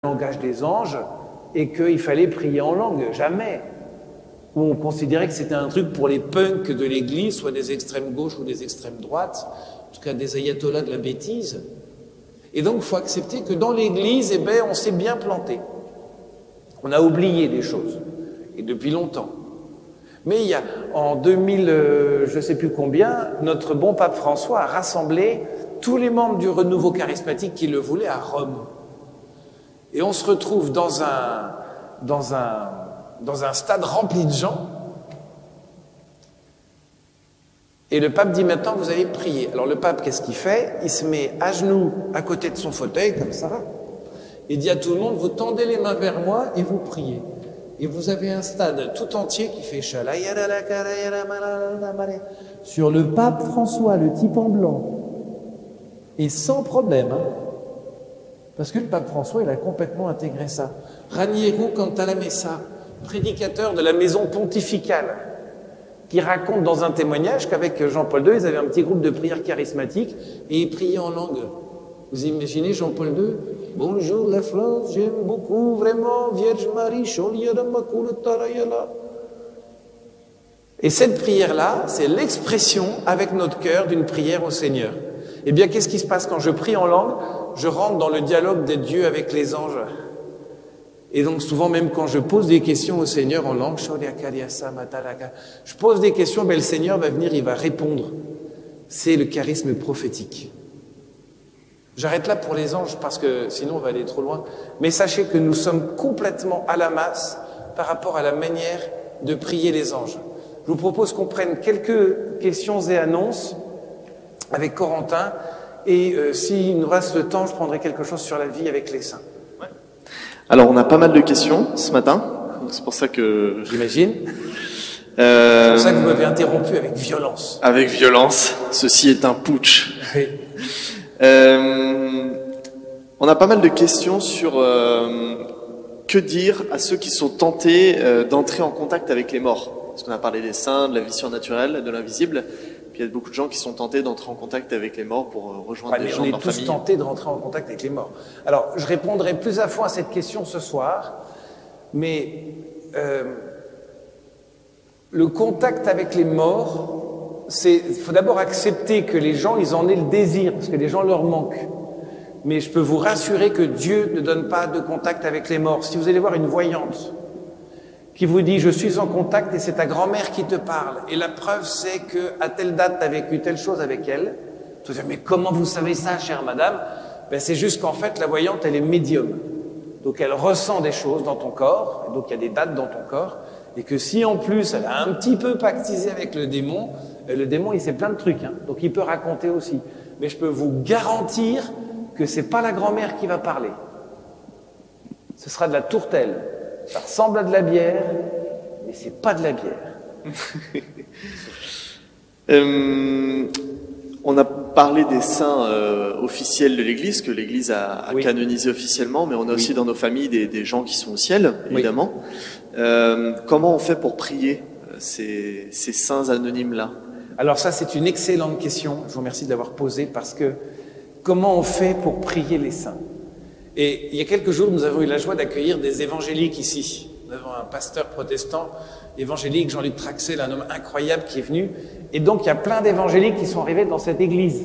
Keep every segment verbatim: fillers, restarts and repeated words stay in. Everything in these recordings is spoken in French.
langage des anges et qu'il fallait prier en langue, jamais. Où on considérait que c'était un truc pour les punks de l'église, soit des extrêmes gauches ou des extrêmes droites, en tout cas des ayatollahs de la bêtise. Et donc il faut accepter que dans l'église, eh ben, on s'est bien planté. On a oublié des choses, et depuis longtemps. Mais il y a, en deux mille, euh, je ne sais plus combien, notre bon pape François a rassemblé tous les membres du renouveau charismatique qui le voulaient à Rome. Et on se retrouve dans un, dans un, dans un stade rempli de gens. Et le pape dit maintenant, vous allez prier. Alors le pape, qu'est-ce qu'il fait? Il se met à genoux à côté de son fauteuil, comme ça. Il dit à tout le monde, vous tendez les mains vers moi et vous priez. Et vous avez un stade tout entier qui fait sur le pape François, le type en blanc. Et sans problème, hein. Parce que le pape François, il a complètement intégré ça. Raniero Cantalamessa, prédicateur de la maison pontificale, qui raconte dans un témoignage qu'avec Jean-Paul deux, ils avaient un petit groupe de prière charismatique et ils priaient en langue. Vous imaginez Jean-Paul deux? Bonjour la France, j'aime beaucoup, vraiment, Vierge Marie, et cette prière-là, c'est l'expression avec notre cœur d'une prière au Seigneur. Eh bien, qu'est-ce qui se passe quand je prie en langue? Je rentre dans le dialogue des dieux avec les anges. Et donc souvent, même quand je pose des questions au Seigneur en langue, je pose des questions, mais le Seigneur va venir, il va répondre. C'est le charisme prophétique. J'arrête là pour les anges parce que sinon on va aller trop loin. Mais sachez que nous sommes complètement à la masse par rapport à la manière de prier les anges. Je vous propose qu'on prenne quelques questions et annonces avec Corentin. Et euh, s'il nous reste le temps, je prendrai quelque chose sur la vie avec les saints. Ouais. Alors, on a pas mal de questions ce matin. C'est pour ça que... J'imagine. Euh... C'est pour ça que vous m'avez interrompu avec violence. Avec violence. Ceci est un putsch. Oui. Euh... On a pas mal de questions sur euh, que dire à ceux qui sont tentés euh, d'entrer en contact avec les morts. Parce qu'on a parlé des saints, de la vie surnaturelle, de l'invisible. Puis il y a beaucoup de gens qui sont tentés d'entrer en contact avec les morts pour rejoindre ouais, des gens de leur famille. On est tous tentés de rentrer en contact avec les morts. Alors, je répondrai plus à fond à cette question ce soir, mais euh, le contact avec les morts, c'est, il faut d'abord accepter que les gens, ils en aient le désir, parce que les gens leur manquent. Mais je peux vous rassurer que Dieu ne donne pas de contact avec les morts. Si vous allez voir une voyante qui vous dit « je suis en contact » et c'est ta grand-mère qui te parle. Et la preuve, c'est qu'à telle date, tu as vécu telle chose avec elle. Tu te dis « mais comment vous savez ça, chère madame ?» Ben, c'est juste qu'en fait, la voyante, elle est médium. Donc elle ressent des choses dans ton corps, donc il y a des dates dans ton corps, et que si en plus, elle a un petit peu pactisé avec le démon, le démon, il sait plein de trucs, hein, donc il peut raconter aussi. Mais je peux vous garantir que c'est pas la grand-mère qui va parler. Ce sera de la tourtelle. Ça ressemble à de la bière, mais c'est pas de la bière. euh, on a parlé des saints euh, officiels de l'Église, que l'Église a, a oui. canonisé officiellement, mais on a oui. aussi dans nos familles des, des gens qui sont au ciel, évidemment. Oui. Euh, comment on fait pour prier ces, ces saints anonymes-là? Alors ça, c'est une excellente question. Je vous remercie de l'avoir posée, parce que comment on fait pour prier les saints? Et il y a quelques jours, nous avons eu la joie d'accueillir des évangéliques ici. Nous avons un pasteur protestant évangélique, Jean-Luc Traxel, un homme incroyable qui est venu. Et donc, il y a plein d'évangéliques qui sont arrivés dans cette église.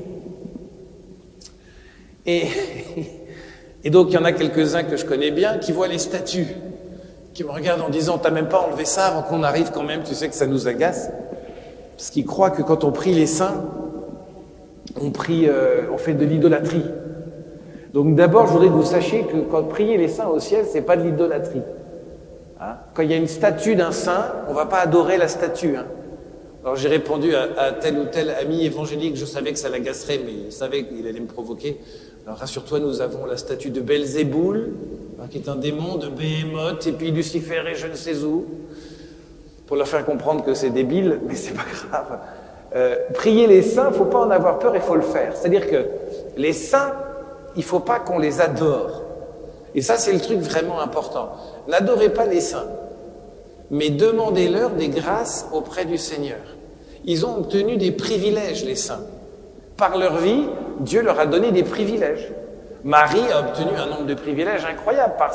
Et, et donc, il y en a quelques-uns que je connais bien qui voient les statues, qui me regardent en disant « t'as même pas enlevé ça avant qu'on arrive quand même, tu sais que ça nous agace ». Parce qu'ils croient que quand on prie les saints, on, prie, euh, on fait de l'idolâtrie. Donc d'abord, je voudrais que vous sachiez que quand prier les saints au ciel, c'est pas de l'idolâtrie. Hein? Quand il y a une statue d'un saint, on va pas adorer la statue. Hein? Alors j'ai répondu à, à tel ou tel ami évangélique, je savais que ça l'agacerait, mais il savait qu'il allait me provoquer. Alors rassure-toi, nous avons la statue de Belzéboul, hein, qui est un démon, de Béhémoth, et puis Lucifer et je ne sais où, pour leur faire comprendre que c'est débile, mais c'est pas grave. Euh, prier les saints, faut pas en avoir peur, il faut le faire. C'est-à-dire que les saints, il ne faut pas qu'on les adore. Et ça, c'est le truc vraiment important. N'adorez pas les saints, mais demandez-leur des grâces auprès du Seigneur. Ils ont obtenu des privilèges, les saints. Par leur vie, Dieu leur a donné des privilèges. Marie a obtenu un nombre de privilèges incroyables parce